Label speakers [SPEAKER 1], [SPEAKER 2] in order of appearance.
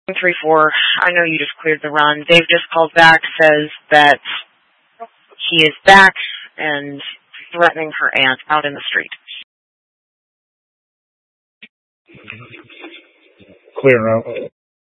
[SPEAKER 1] 3-4, I know you just cleared the run. Dave just called back, says that he is back and threatening her aunt out in the street.
[SPEAKER 2] Clear out.